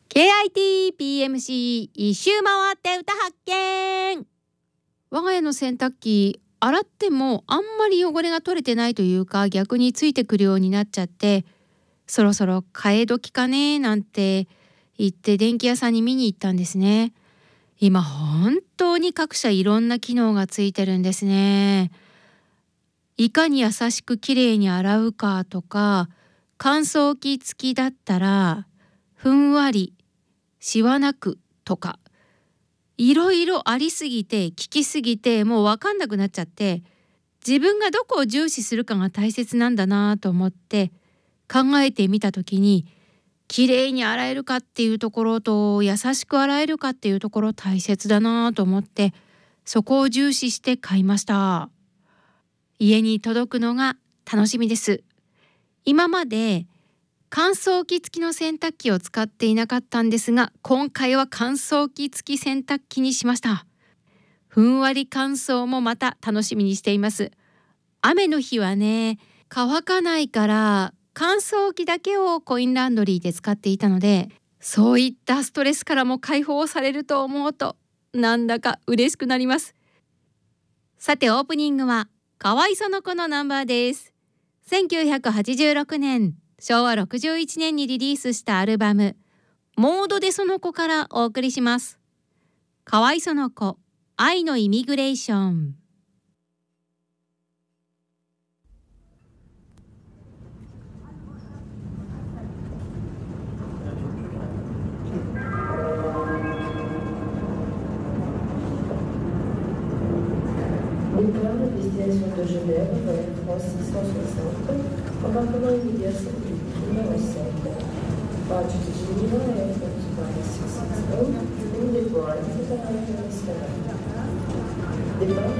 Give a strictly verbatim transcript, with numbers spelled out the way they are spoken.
ケーアイティーピーエムシー 一周回って歌発見。我が家の洗濯機洗ってもあんまり汚れが取れてないというか、逆についてくるようになっちゃって、そろそろ替え時かねなんて言って電気屋さんに見に行ったんですね。今本当に各社いろんな機能がついてるんですね。いかに優しくきれいに洗うかとか、乾燥機付きだったらふんわりしわなくとか、いろいろありすぎて聞きすぎてもう分かんなくなっちゃって、自分がどこを重視するかが大切なんだなと思って考えてみた時に、きれいに洗えるかっていうところと優しく洗えるかっていうところ大切だなと思って、そこを重視して買いました。家に届くのが楽しみです。今まで乾燥機付きの洗濯機を使っていなかったんですが、今回は乾燥機付き洗濯機にしました。ふんわり乾燥もまた楽しみにしています。雨の日はね、乾かないから乾燥機だけをコインランドリーで使っていたので、そういったストレスからも解放されると思うとなんだか嬉しくなります。さてオープニングはかわいその子のナンバーです。せんきゅうひゃくはちじゅうろくねんしょうわろくじゅういちねんにリリースしたアルバムモードでその子からお送りします。かわいその子、愛のイミグレーション。 Départ de destination de Genève, vol trois six cent soixante, embarquement immédiat numéro cinq. Departure to Geneva, airport six six zero, in deploy to American Sky. Départ